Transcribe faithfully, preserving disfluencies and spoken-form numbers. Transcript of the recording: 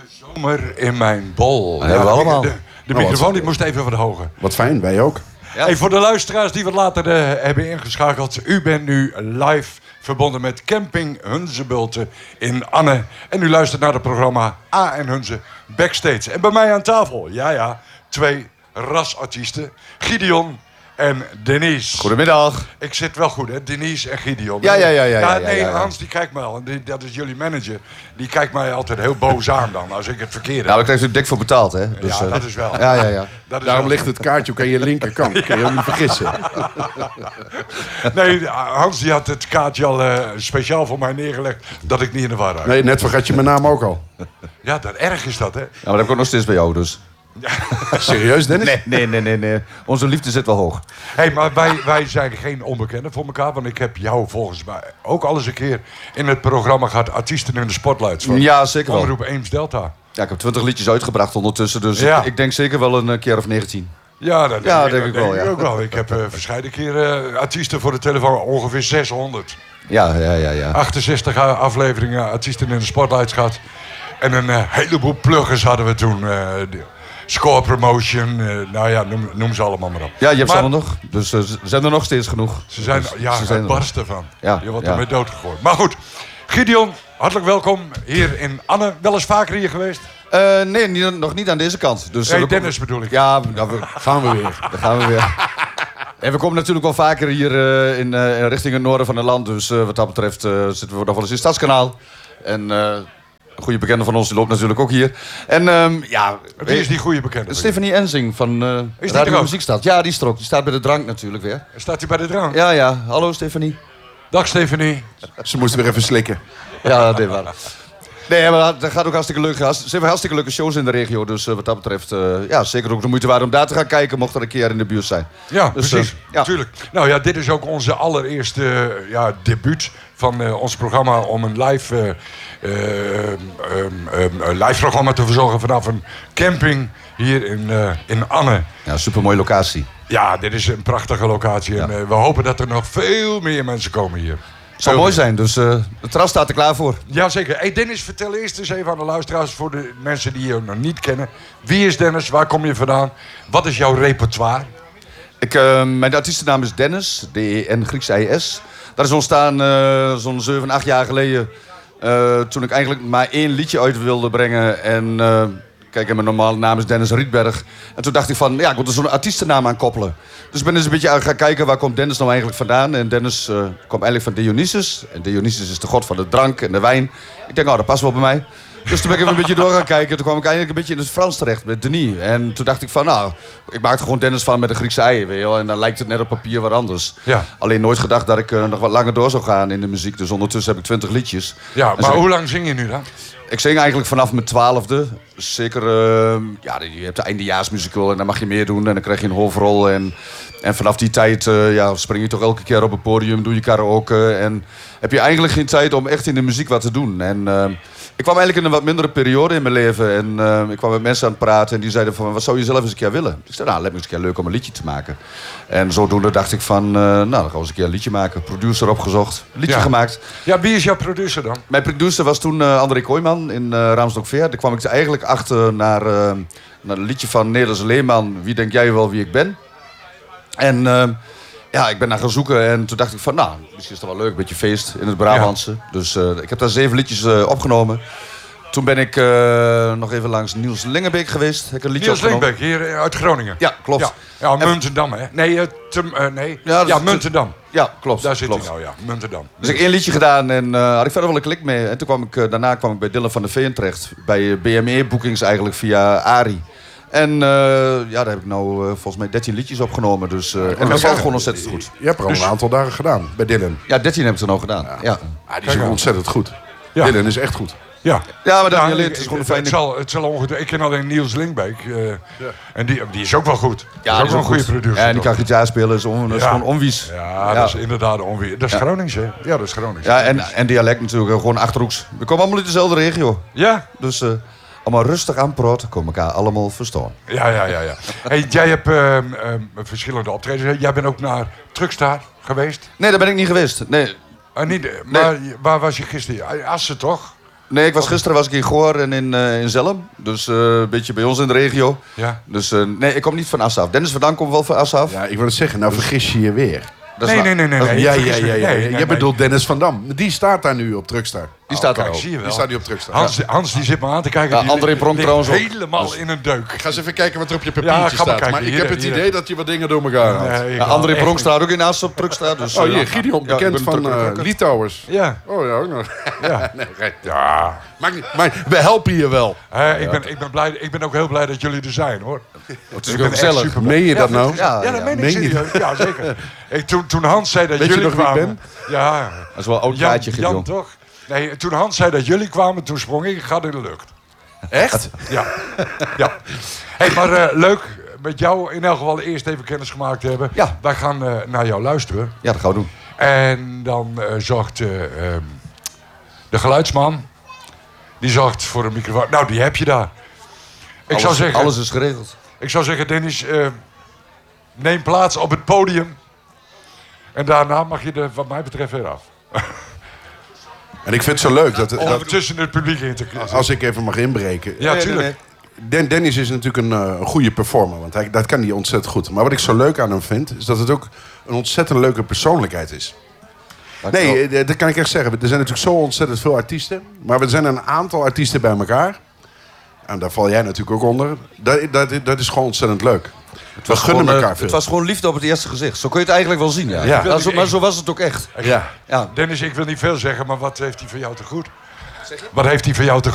Zomer in mijn bol. Dat hebben we allemaal. De, de Nou, microfoon wat- die moest even verhogen. Wat fijn, wij ook. Ja. Hey, voor de luisteraars die wat later uh, hebben ingeschakeld. U bent nu live verbonden met Camping Hunzebulten in Anne. En u luistert naar het programma A en Hunze Backstage. En bij mij aan tafel, ja ja, twee rasartiesten. Gideon en Denise. Goedemiddag. Ik zit wel goed, hè? Denise en Gideon. Ja, ja, ja, ja, ja, nee, ja, ja. Hans die kijkt mij al. en die- Dat is jullie manager. Die kijkt mij altijd heel boos aan dan, als ik het verkeerd heb. Nou, daar krijg je dik voor betaald, hè? Dus, ja, eh, dat is wel. ja, ja, ja. Dat is Daarom wel- ligt het kaartje ook aan je linkerkant. Kun je ook niet vergissen. Nee, Hans die had het kaartje al uh, speciaal voor mij neergelegd dat ik niet in de war raak. Nee, net vergat je mijn naam ook al. Ja, dat erg is dat, hè? Ja, maar dat heb ik ook nog steeds bij jou, dus. Serieus, Dennis? Nee, nee, nee, nee, nee. Onze liefde zit wel hoog. Hé, hey, maar wij, wij zijn geen onbekenden voor elkaar. Want ik heb jou volgens mij ook al eens een keer in het programma gehad. Artiesten in de spotlights. Van Ja, zeker wel. Omroep Eems Delta. Ja, ik heb twintig liedjes uitgebracht ondertussen, dus Ja. ik, ik denk zeker wel een eh, keer of negentien. Ja, dat Ja, denk, denk ik, ik wel, ja. ook wel. Ik heb uh, verschillende keren uh, artiesten voor de telefoon. Ongeveer zeshonderd. Ja, ja, ja, ja. achtzestig afleveringen artiesten in de spotlights gehad. En een uh, heleboel pluggers hadden we toen. Uh, de Score Promotion. Uh, nou ja, noem, noem ze allemaal maar op. Ja, je hebt ze Maar- allemaal nog. Dus uh, ze zijn er nog steeds genoeg. Ze zijn, Dus ja, ze zijn het er barsten van. Ja, Je wordt ja. ermee doodgegooid. Maar goed, Gideon, hartelijk welkom hier in Anne. Wel eens vaker hier geweest? nog. Uh, nee, niet, nog niet aan deze kant. Dus, Nee, uh, we Dennis komen- bedoel ik. Ja, nou, we, Gaan we weer. daar gaan we weer. En we komen natuurlijk wel vaker hier uh, in, uh, in richting het noorden van het land. Dus uh, wat dat betreft uh, zitten we nog wel eens in het Stadskanaal. En uh, een goede bekende van ons die loopt natuurlijk ook hier. En um, ja... Wie is die goede bekende? Stephanie Enzing van uh, die er Radio ook? Muziekstad. Ja, die is er ook. Die staat bij de drank natuurlijk weer. Staat hij bij de drank? Ja, ja. Hallo Stephanie. Dag Stephanie. Ze moesten weer even slikken. Ja, nee, maar... Nee, maar dat gaat ook hartstikke leuk. Ze hebben hartstikke leuke shows in de regio. Dus uh, wat dat betreft, uh, ja, zeker ook de moeite waard om daar te gaan kijken. Mocht er een keer in de buurt zijn. Ja, Dus, precies. uh, ja. Natuurlijk. Nou ja, dit is ook onze allereerste uh, ja, debuut van uh, ons programma om een live, uh, uh, um, um, um, live programma te verzorgen vanaf een camping hier in, uh, in Anne. Ja, supermooie locatie. Ja, dit is een prachtige locatie. En Ja. uh, we hopen dat er nog veel meer mensen komen hier. Het zou mooi zijn, dus uh, het terras staat er klaar voor. Jazeker. Hey Dennis, vertel eerst eens even aan de luisteraars, voor de mensen die je nog niet kennen. Wie is Dennis? Waar kom je vandaan? Wat is jouw repertoire? Ik, uh, mijn artiestennaam is Dennis, D E N Grieks I S. Dat is ontstaan uh, zo'n zeven, acht jaar geleden. Uh, toen ik eigenlijk maar één liedje uit wilde brengen. En uh, kijk, en mijn normale naam is Dennis Rietberg. En toen dacht ik van, ja, ik moet er zo'n artiestennaam aan koppelen. Dus ik ben eens een beetje gaan kijken, waar komt Dennis nou eigenlijk vandaan? En Dennis uh, komt eigenlijk van Dionysus. En Dionysus is de god van de drank en de wijn. Ik denk, oh, dat past wel bij mij. Dus toen ben ik even een beetje door gaan kijken. Toen kwam ik eigenlijk een beetje in het Frans terecht met Denis. En toen dacht ik van, nou, ik maak er gewoon Dennis van met een Griekse ei. Weet je wel. En dan lijkt het net op papier wat anders. Ja. Alleen nooit gedacht dat ik uh, nog wat langer door zou gaan in de muziek. Dus ondertussen heb ik twintig liedjes. Ja, En maar zo- hoe lang zing je nu dan? Ik zing eigenlijk vanaf mijn twaalfde. Zeker, uh, ja, je hebt de eindejaarsmusical en dan mag je meer doen. En dan krijg je een hoofdrol. En, en vanaf die tijd uh, ja, spring je toch elke keer op het podium, doe je karaoke. En heb je eigenlijk geen tijd om echt in de muziek wat te doen. En uh, ik kwam eigenlijk in een wat mindere periode in mijn leven. En uh, ik kwam met mensen aan het praten en die zeiden van, wat zou je zelf eens een keer willen? Ik zei, nou, lijkt me eens een keer leuk om een liedje te maken. En zodoende dacht ik van, uh, nou, dan gaan we eens een keer een liedje maken. Producer opgezocht, liedje Ja. gemaakt. Ja, wie is jouw producer dan? Mijn producer was toen uh, André Kooijman in uh, Raamsdokveer. Daar kwam ik eigenlijk achter naar, uh, naar een liedje van Nederlands Leeman. Wie denk jij wel wie ik ben? En uh, ja, ik ben naar gaan zoeken en toen dacht ik van, nou, misschien is het wel leuk, een beetje feest in het Brabantse. Dus uh, ik heb daar zeven liedjes uh, opgenomen. Toen ben ik uh, nog even langs Niels Lingebeek geweest. Heb ik een liedje Niels opgenomen. Lingbeek, hier uit Groningen. Ja, klopt. Ja, ja Muntendam, hè? Nee, uh, Tum, uh, nee. Ja, Ja, dat is- Muntendam. Ja, klopt. Daar zit klopt. hij nou, ja. Muntendam. Dus ik heb één liedje gedaan en uh, had ik verder wel een klik mee. En toen kwam ik, uh, daarna kwam ik bij Dylan van der Veen terecht. Bij uh, B M E-boekings eigenlijk via Ari. En uh, ja, daar heb ik nou uh, volgens mij dertien liedjes opgenomen. Dus, uh, en dat valt gewoon ontzettend goed. Je hebt er al een aantal dagen gedaan bij Dylan. Ja, dertien heb ik er nou gedaan. Ja, ja. Ah, die is ook ontzettend goed. Ja. Dylan is echt goed. Ja. ja maar dan Ja, je leert, ik- het is gewoon een het, fijne... zal, het zal ongeveer. Ik ken alleen Niels Lingbeek. Uh, En die, die is ook wel goed. Ja, dat is ook wel een goede goed. producer. Ja, en die toch? kan gitaar spelen, is, on, dat is Ja. gewoon onwies. Ja, Ja. dat is inderdaad onweer. Dat is Ja. Gronings, hè? Ja, dat is Gronings. Ja, en, en dialect natuurlijk, gewoon Achterhoeks. We komen allemaal uit dezelfde regio. Ja? Dus uh, allemaal rustig aan praten, komen elkaar allemaal verstaan. Ja, ja, ja. ja. Hey, jij hebt uh, uh, verschillende optredens. Jij bent ook naar Truckstar geweest. Nee, daar ben ik niet geweest. Nee, Uh, niet, maar waar was je gisteren? Assen, toch? Nee, ik was, gisteren was ik in Goor en in, uh, in Zelm. Dus uh, een beetje bij ons in de regio. Ja. Dus uh, nee, ik kom niet van Assaf. Dennis van Dam komt wel van Assaf. Ja, ik wil het zeggen. Nou vergis je je weer. Dat is Nee, waar. nee, nee, nee. Dat is- nee. Ja, ik ja, vergis ja. me. ja. Nee, nee, Jij nee. bedoelt Dennis van Dam. Die staat daar nu op Truckstar. Die staat er Kijk, al. zie je wel. Die staat nu op Truckstar. Hans, Hans die zit me aan te kijken. Ja, die André Pronk ligt trouwens ook. helemaal in een deuk. Ik ga eens even kijken wat er op je Ja, papiertje ga maar staat. kijken. Maar ik Hier, heb het hier. idee dat je wat dingen door elkaar haalt. Nee, ik Ja, haal André echt Pronk niet. staat ook in Assaf op Truckstar. Dus, Oh, uh, hier, Gideon, ja, ik bekend ben van druk- uh, Litouwers. Ja, Oh ja, ook nog. ja. Nee, ge- ja. Maakt niet, maar we helpen je wel. Eh, ik, ben, ik, ben blij, ik ben ook heel blij dat jullie er zijn, hoor. Het is Ik ook ben echt gezellig. super blij. Meen je dat vind ik nou? gezellig. Ja, Ja, dat ja. meen ik Meen je serieus. Ja, zeker. Ik, toen, toen Hans zei dat Weet je jullie nog wie ik kwamen... Ja, Dat is wel een oud Jan, plaatje, Jan Gideon. toch? Nee, toen Hans zei dat jullie kwamen, toen sprong ik gat in de lucht. Echt? Ja. ja. Hey, maar eh, leuk met jou in elk geval eerst even kennis gemaakt te hebben. Ja. Wij gaan eh, naar jou luisteren. Ja, dat gaan we doen. En dan eh, zorgt eh, ehm, de geluidsman, die zorgt voor een microfoon. Nou, die heb je daar. Ik, Alles, zou, zeggen, alles is geregeld. ik zou zeggen, Dennis, eh, neem plaats op het podium. En daarna mag je er wat mij betreft weer af. En ik vind het zo leuk dat, Om dat tussen het publiek in te krijgen. als ik even mag inbreken. Ja, Nee, tuurlijk. nee, Den- Dennis is natuurlijk een, eh, een goede performer, want hij, dat kan hij ontzettend goed. Maar wat ik zo leuk aan hem vind, is dat het ook een ontzettend leuke persoonlijkheid is. Dankjewel. Nee, eh, dat kan ik echt zeggen. Er zijn natuurlijk zo ontzettend veel artiesten. Maar er zijn een aantal artiesten bij elkaar. En daar val jij natuurlijk ook onder. Dat, dat, dat is gewoon ontzettend leuk. We gunnen Gewoon, eh, elkaar veel. Het was gewoon liefde op het eerste gezicht. Zo kun je het eigenlijk wel zien. Ja. Ja. Ja, zo, maar zo was het ook echt. Ja. Ja. Dennis, ik wil niet veel zeggen, maar wat heeft hij van jou te goed? Wat heeft hij van jou te